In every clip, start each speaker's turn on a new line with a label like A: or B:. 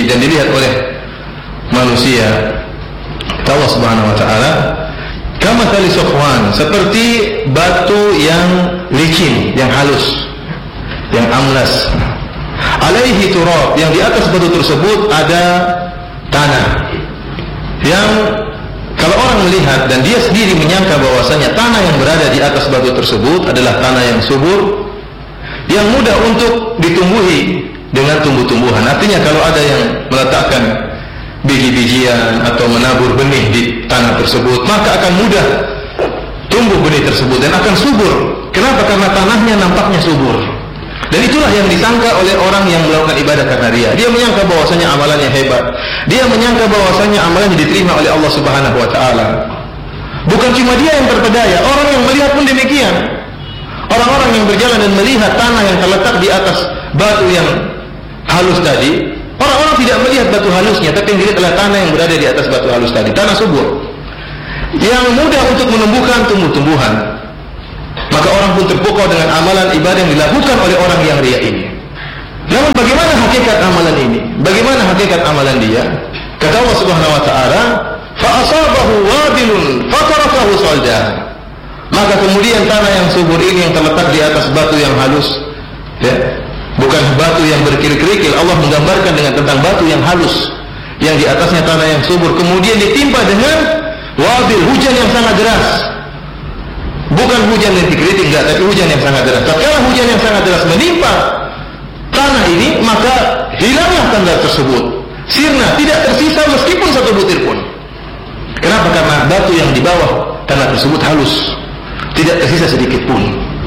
A: dan dilihat oleh manusia. Kata Allah Subhanahu wa taala, kamathali safwan, seperti batu yang licin, yang halus, yang amlas. Alaihi turab, yang di atas batu tersebut ada tanah. Yang kalau orang melihat dan dia sendiri menyangka bahwasanya tanah yang berada di atas batu tersebut adalah tanah yang subur, yang mudah untuk ditumbuhi dengan tumbuh-tumbuhan. Artinya kalau ada yang meletakkan biji-bijian atau menabur benih di tanah tersebut, maka akan mudah tumbuh benih tersebut dan akan subur. Kenapa? Karena tanahnya nampaknya subur. Dan itulah yang disangka oleh orang yang melakukan ibadah karena riya. Dia menyangka bahwasanya amalannya hebat. Dia menyangka bahwasanya amalannya diterima oleh Allah Subhanahu wa taala. Bukan cuma dia yang terpedaya, orang yang melihat pun demikian. Orang-orang yang berjalan dan melihat tanah yang terletak di atas batu yang halus tadi, orang-orang tidak melihat batu halusnya, tapi yang dilihat adalah tanah yang berada di atas batu halus tadi, tanah subur yang mudah untuk menumbuhkan tumbuh-tumbuhan. Maka orang pun terpukau dengan amalan ibadah yang dilakukan oleh orang yang riya ini. Namun bagaimana hakikat amalan ini? Bagaimana hakikat amalan dia? Kata Allah Subhanahu wa taala, fa asabahu wabilun fatarakahu salda. Maka kemudian tanah yang subur ini yang terletak di atas batu yang halus, ya, bukan batu yang berkerikil-kerikil. Allah menggambarkan dengan tentang batu yang halus, yang di atasnya tanah yang subur, kemudian ditimpa dengan wabil, hujan yang sangat deras. Bukan hujan yang dikritik, enggak, tapi hujan yang sangat deras. Tatkala hujan yang sangat deras menimpa tanah ini, maka hilanglah tanah tersebut, sirna, tidak tersisa meskipun satu butir pun. Kenapa? Karena batu yang di bawah tanah tersebut halus, tidak tersisa sedikit pun.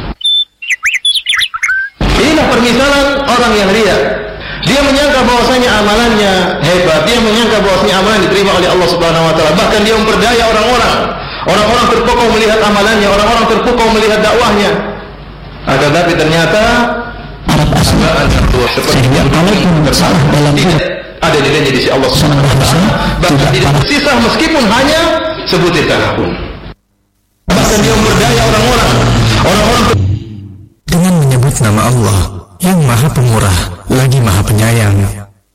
A: Inilah permisalan orang yang riya. Dia menyangka bahwasanya amalannya hebat, dia menyangka bahwasanya amalan diterima oleh Allah Subhanahu wa taala. Bahkan dia memperdaya orang-orang. Orang-orang terpukau melihat amalannya, orang-orang terpukau melihat dakwahnya. Akan tapi ternyata seperti yang tersalah dalam tidak ada nilainya di sisi Allah Subhanahu wa taala. Bahkan tidak tersisa meskipun hanya sebutir tanah pun. Bahkan dia memperdaya orang-orang
B: dengan menyebut nama Allah yang Maha Pemurah lagi Maha Penyayang.